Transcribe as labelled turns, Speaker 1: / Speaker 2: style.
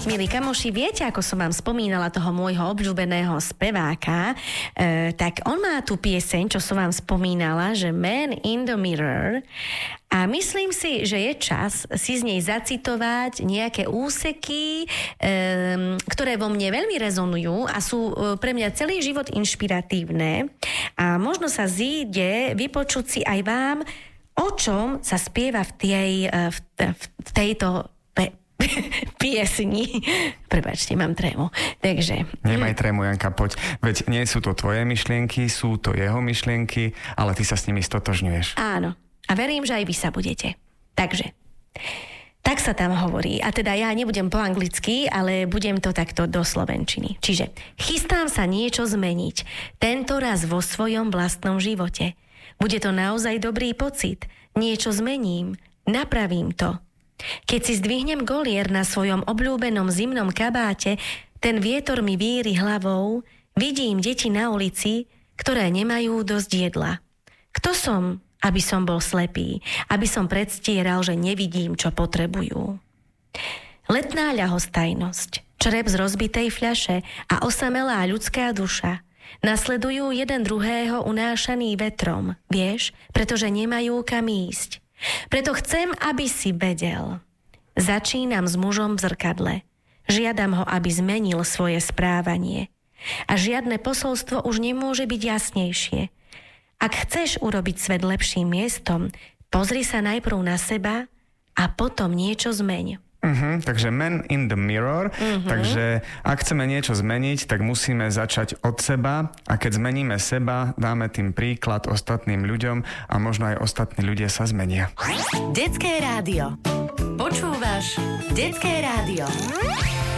Speaker 1: Milí kamoši, viete, ako som vám spomínala toho môjho obľúbeného speváka, tak on má tú pieseň, čo som vám spomínala, že Man in the Mirror, a myslím si, že je čas si z nej zacitovať nejaké úseky, ktoré vo mne veľmi rezonujú a sú pre mňa celý život inšpiratívne, a možno sa zíde vypočuť si aj vám, o čom sa spieva v tejto piesni. Prepáčte, mám trému. Takže...
Speaker 2: Nemaj trému, Janka, poď. Veď nie sú to tvoje myšlienky, sú to jeho myšlienky, ale ty sa s nimi stotožňuješ.
Speaker 1: Áno. A verím, že aj vy sa budete. Takže, tak sa tam hovorí. A teda ja nebudem po anglicky, ale budem to takto do slovenčiny. Čiže chystám sa niečo zmeniť. Tento raz vo svojom vlastnom živote. Bude to naozaj dobrý pocit. Niečo zmením. Napravím to. Keď si zdvihnem golier na svojom obľúbenom zimnom kabáte, ten vietor mi víri hlavou, vidím deti na ulici, ktoré nemajú dosť jedla. Kto som, aby som bol slepý, aby som predstieral, že nevidím, čo potrebujú? Letná ľahostajnosť, črep z rozbitej fľaše a osamelá ľudská duša nasledujú jeden druhého unášaný vetrom, vieš, pretože nemajú kam ísť. Preto chcem, aby si vedel. Začínam s mužom v zrkadle. Žiadam ho, aby zmenil svoje správanie. A žiadne posolstvo už nemôže byť jasnejšie. Ak chceš urobiť svet lepším miestom, pozri sa najprv na seba a potom niečo zmeň.
Speaker 2: Takže Man in the Mirror. Takže ak chceme niečo zmeniť, tak musíme začať od seba, a keď zmeníme seba, dáme tým príklad ostatným ľuďom a možno aj ostatní ľudia sa zmenia.
Speaker 3: Detské rádio. Počúvaš Detské rádio.